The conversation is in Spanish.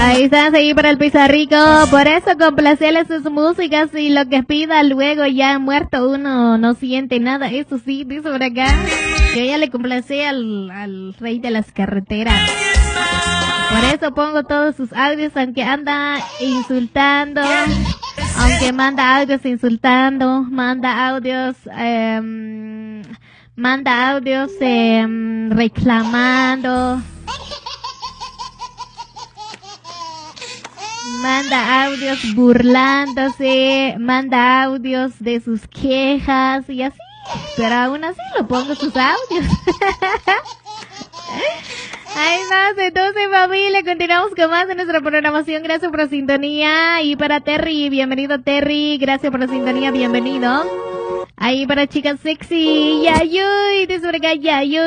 Ahí estás, ahí para el Pizarrico. Por eso complacerle sus músicas y lo que pida luego ya muerto uno no siente nada. Eso sí, dice por acá. Yo ya le complacé al rey de las carreteras. Por eso pongo todos sus audios, aunque anda insultando. Aunque manda audios insultando, manda audios reclamando, manda audios burlándose, manda audios de sus quejas y así, pero aún así lo pongo sus audios. Ahí más, entonces familia, continuamos con más de nuestra programación. Gracias por la sintonía. Y para Terry, bienvenido Terry, gracias por la sintonía, bienvenido. Ahí para chicas sexy, Yayuy, desde por acá Yayuy.